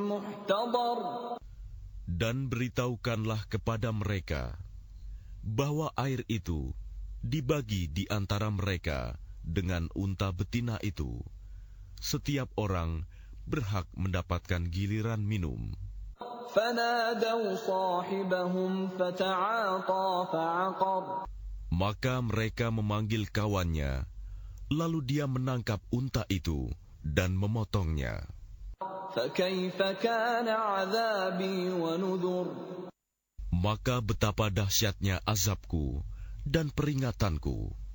محتضر. Dan beritahukanlah kepada mereka bahwa air itu dibagi di antara mereka dengan unta betina itu. Setiap orang berhak mendapatkan giliran minum. فنادوا صاحبهم فتعاطى فعقر. Maka mereka memanggil kawannya, lalu dia menangkap unta itu dan memotongnya. فكيف كان عذابي ونذر. Maka betapa dahsyatnya azabku dan peringatanku.